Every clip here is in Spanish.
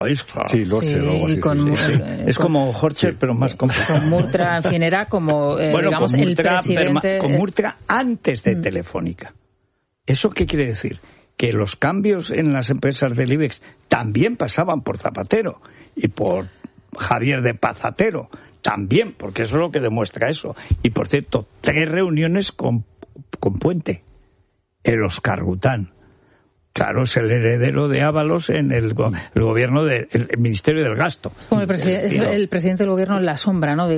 Sí, Lorcher o algo así. Es como Horcher, pero más complicado. Con Murtra, en fin, era como, digamos, con Murtra, el presidente... Con Murtra antes de Telefónica. ¿Eso qué quiere decir? Que los cambios en las empresas del IBEX también pasaban por Zapatero y por Javier de Pazatero también, porque eso es lo que demuestra eso. Y, por cierto, 3 reuniones con Puente. El Óscar Gután. Claro, es el heredero de Ábalos en el gobierno del Ministerio del Gasto. Como el presidente del gobierno en la sombra, ¿no?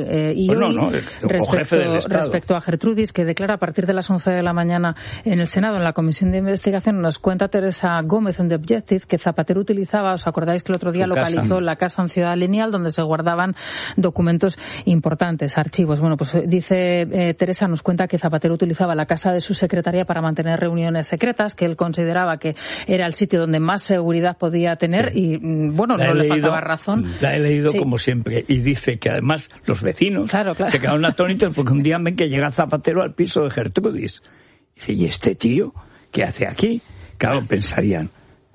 Respecto a Gertrudis, que declara a partir de las 11 de la mañana en el Senado, en la Comisión de Investigación, nos cuenta Teresa Gómez en The Objective que Zapatero utilizaba, ¿os acordáis que el otro día localizó la casa en Ciudad Lineal, donde se guardaban documentos importantes, archivos? Bueno, pues dice Teresa, nos cuenta que Zapatero utilizaba la casa de su secretaría para mantener reuniones secretas, que él consideraba que era el sitio donde más seguridad podía tener y, bueno, no le faltaba razón. La he leído como siempre y dice que además los vecinos se quedaron atónitos porque un día ven que llega Zapatero al piso de Gertrudis. Y dice, ¿y este tío qué hace aquí? Claro, pensarían,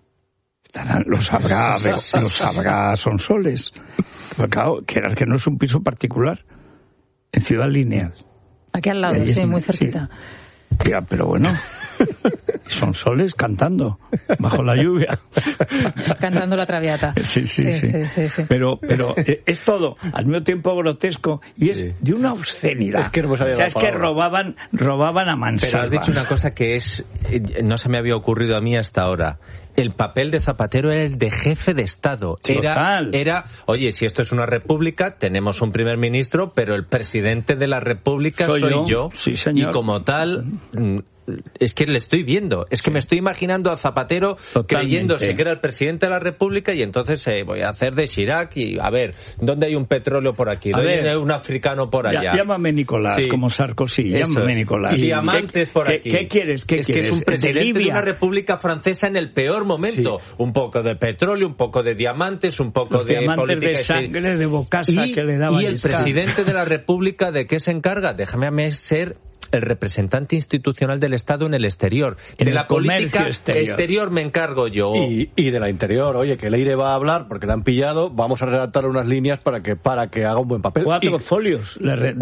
los habrá Sonsoles. Pero claro, que no es un piso particular, en Ciudad Lineal. Aquí al lado, muy cerquita. Sí. Pero bueno, Sonsoles cantando bajo la lluvia. Cantando la Traviata. Sí. Pero es todo al mismo tiempo grotesco y es de una obscenidad. Es que no sabía es que robaban a mansalva. Pero has dicho una cosa que no se me había ocurrido a mí hasta ahora. El papel de Zapatero era el de jefe de Estado. Era, oye, si esto es una república, tenemos un primer ministro, pero el presidente de la república soy yo. Sí, señor. Y como tal, es que le estoy viendo. Es que me estoy imaginando a Zapatero creyéndose que era el presidente de la república y entonces voy a hacer de Chirac y a ver, ¿dónde hay un petróleo por aquí? ¿Dónde hay un africano por allá? Llámame Nicolás, como Sarkozy. Llámame Nicolás. Y diamantes por aquí. ¿Qué quieres? Que es un presidente de una república francesa en el peor momento. Un poco de petróleo, un poco de diamantes, un poco de política de sangre, de bocasa que le daban. Y el presidente de la república, ¿de qué se encarga? Déjame a mí ser el representante institucional del Estado en el exterior. De la política exterior me encargo yo. Y de la interior, oye, que Leire va a hablar porque le han pillado, vamos a redactar unas líneas para que haga un buen papel. 4 folios.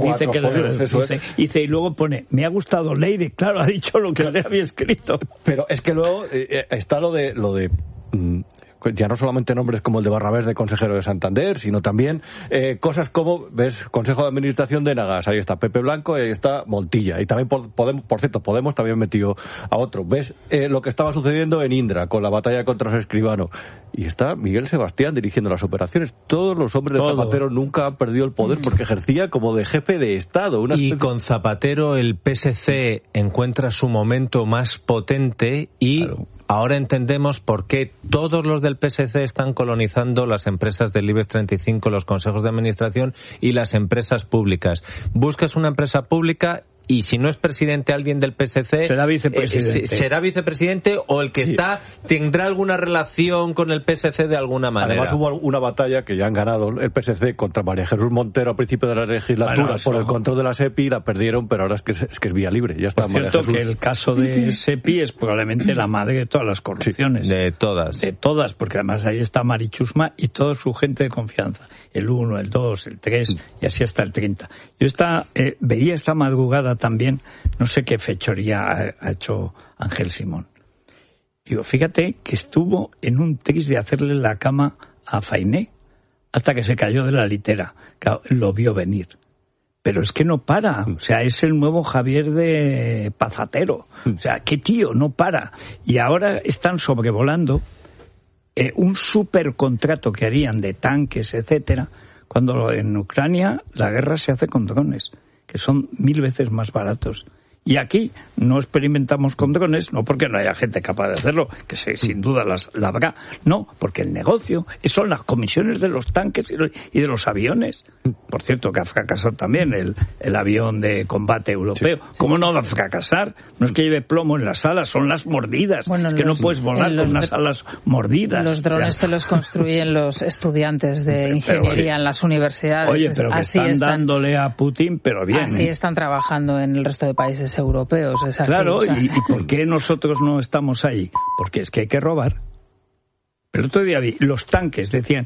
Dice, y luego pone, me ha gustado Leire, claro, ha dicho lo que le había escrito. Pero es que luego está lo de ya no solamente nombres como el de Barrabés de consejero de Santander, sino también cosas como, ves, Consejo de Administración de Enagas, ahí está Pepe Blanco, ahí está Montilla, y también Podemos también metió a otro. Ves lo que estaba sucediendo en Indra con la batalla contra los escribanos, y está Miguel Sebastián dirigiendo las operaciones. Todos los hombres de Zapatero nunca han perdido el poder porque ejercía como de jefe de Estado. Y con Zapatero el PSC encuentra su momento más potente y ahora entendemos por qué todos los del PSC están colonizando las empresas del IBEX 35, los consejos de administración y las empresas públicas. Buscas una empresa pública y si no es presidente alguien del PSC... Será vicepresidente. Será vicepresidente o el que tendrá alguna relación con el PSC de alguna manera. Además hubo una batalla que ya han ganado el PSC contra María Jesús Montero al principio de la legislatura por el control de la SEPI, la perdieron, pero ahora es que es vía libre. Ya está. Por cierto, que el caso de SEPI es probablemente la madre de todas las corrupciones. De todas. De todas, porque además ahí está Marichusma y toda su gente de confianza. El 1, el 2, el 3 y así hasta el 30. Yo veía esta madrugada también, no sé qué fechoría ha hecho Ángel Simón. Digo, fíjate que estuvo en un tris de hacerle la cama a Fainé hasta que se cayó de la litera. Claro, lo vio venir. Pero es que no para, o sea, es el nuevo Javier de Pazatero. O sea, qué tío, no para. Y ahora están sobrevolando un supercontrato que harían de tanques, etcétera, cuando en Ucrania la guerra se hace con drones, que son 1000 veces más baratos. Y aquí no experimentamos con drones, no porque no haya gente capaz de hacerlo, que sin duda la habrá, no, porque el negocio son las comisiones de los tanques y de los aviones. Por cierto, que ha fracasado también el avión de combate europeo. ¿Cómo no va a fracasar? No es que lleve plomo en las alas, son las mordidas. Bueno, que no puedes volar con unas alas mordidas. Los drones te los construyen los estudiantes de ingeniería en las universidades. Oye, pero que están dándole a Putin, pero bien. Así están trabajando en el resto de países europeos, es así. Claro, ¿y por qué nosotros no estamos ahí? Porque es que hay que robar. El otro día vi los tanques, decían,